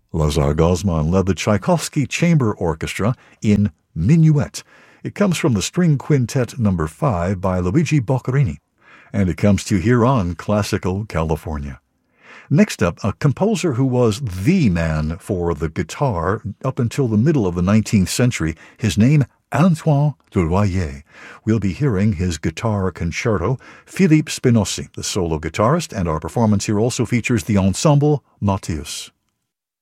Lazar Gozman led the Tchaikovsky Chamber Orchestra in Minuet. It comes from the String Quintet No. 5 by Luigi Boccherini, and it comes to you here on Classical California. Next up, a composer who was the man for the guitar up until the middle of the 19th century, his name Antoine de Royer. We'll be hearing his guitar concerto, Philippe Spinozzi, the solo guitarist, and our performance here also features the ensemble Matthäus.